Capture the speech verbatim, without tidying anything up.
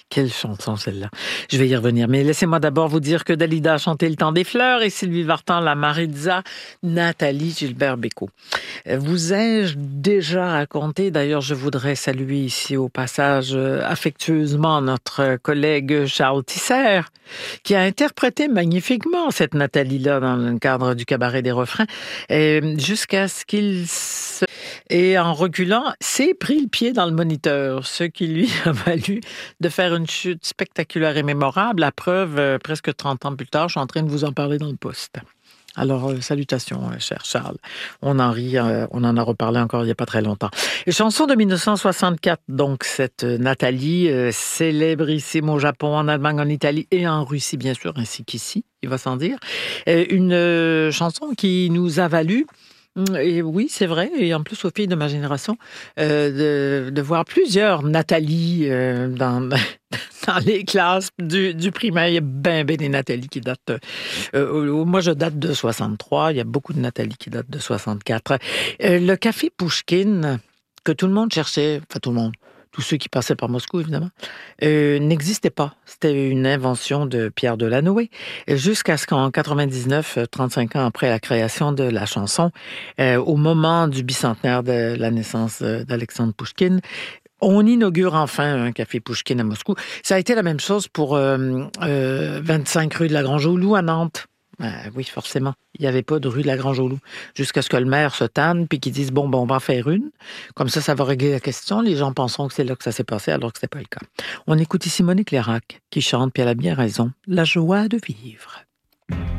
Quelle chanson celle-là. Je vais y revenir. Mais laissez-moi d'abord vous dire que Dalida a chanté Le temps des fleurs et Sylvie Vartan, la Maritza, Nathalie Gilbert-Bécaud. Vous ai-je déjà raconté, d'ailleurs je voudrais saluer ici au passage affectueusement notre collègue Charles Tisser, qui a interprété magnifiquement cette Nathalie-là dans le cadre du cabaret des refrains, jusqu'à ce qu'il se... Et en reculant, s'est pris le pied dans le moniteur, ce qui lui a valu de faire une chute spectaculaire et mémorable. La preuve, euh, presque trente ans plus tard, je suis en train de vous en parler dans le poste. Alors, euh, salutations, euh, cher Charles. On en rit, euh, on en a reparlé encore il n'y a pas très longtemps. Et chanson de dix-neuf cent soixante-quatre, donc cette euh, Nathalie, euh, célébrissime au Japon, en Allemagne, en Italie et en Russie, bien sûr, ainsi qu'ici, il va sans dire. Euh, une euh, chanson qui nous a valu... Et oui, c'est vrai. Et en plus, aux filles de ma génération, euh, de, de voir plusieurs Nathalie euh, dans, dans les classes du, du primaire. Il y a bien, bien des Nathalie qui datent... Euh, moi, je date de soixante-trois. Il y a beaucoup de Nathalie qui datent de soixante-quatre. Euh, le café Pouchkine, que tout le monde cherchait, enfin tout le monde, tous ceux qui passaient par Moscou, évidemment, euh, n'existait pas. C'était une invention de Pierre Delanoë. Jusqu'à ce qu'en quatre-vingt-dix-neuf, trente-cinq ans après la création de la chanson, euh, au moment du bicentenaire de la naissance d'Alexandre Pouchkine, on inaugure enfin un café Pouchkine à Moscou. Ça a été la même chose pour euh, euh, vingt-cinq rue de la Grange-au-Loup à Nantes. Euh, oui, forcément. Il n'y avait pas de rue de la Grange-au-Loup. Jusqu'à ce que le maire se tanne puis qu'ils disent, bon, bon, on va en faire une. Comme ça, ça va régler la question. Les gens penseront que c'est là que ça s'est passé, alors que ce n'était pas le cas. On écoute ici Monique Lérac, qui chante, puis elle a bien raison, la joie de vivre.